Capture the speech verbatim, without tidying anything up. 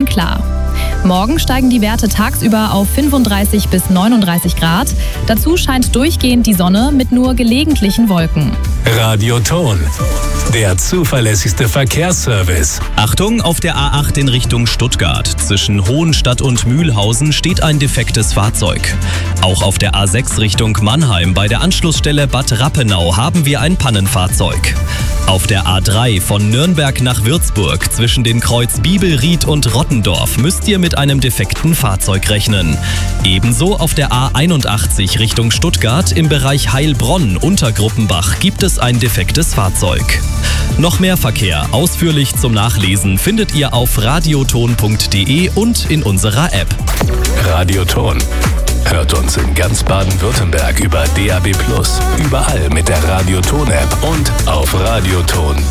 klar. Morgen steigen die Werte tagsüber auf fünfunddreißig bis neununddreißig Grad. Dazu scheint durchgehend die Sonne mit nur gelegentlichen Wolken. Radioton, der zuverlässigste Verkehrsservice. Achtung, auf der A acht in Richtung Stuttgart. Zwischen Hohenstadt und Mühlhausen steht ein defektes Fahrzeug. Auch auf der A sechs Richtung Mannheim bei der Anschlussstelle Bad Rappenau haben wir ein Pannenfahrzeug. Auf der A drei von Nürnberg nach Würzburg zwischen den Kreuz Bibelried und Rottendorf müsst ihr mit einem defekten Fahrzeug rechnen. Ebenso auf der A einundachtzig Richtung Stuttgart im Bereich Heilbronn-Untergruppenbach gibt es ein defektes Fahrzeug. Noch mehr Verkehr ausführlich zum Nachlesen findet ihr auf radioton punkt de und in unserer App. Radioton. Hört uns in ganz Baden-Württemberg über D A B plus, überall mit der Radioton-App und auf radioton